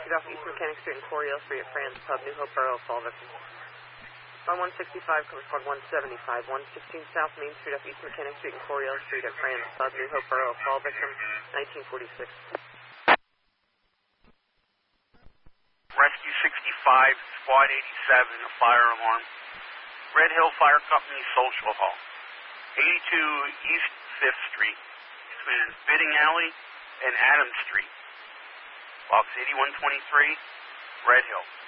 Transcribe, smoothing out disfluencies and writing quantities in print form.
Street off East Mechanic Street and Coriel Street at France Pub, New Hope Borough, fall victim. Car 165 comes car 175, 116 South Main Street off East Mechanic Street and Coriel Street at France Pub, New Hope Borough, fall victim, 1946. Rescue 65, Squad 87, a fire alarm. Red Hill Fire Company Social Hall, 82 East 5th Street, between Bidding Alley and Adams Street. Box 8123, Red Hill.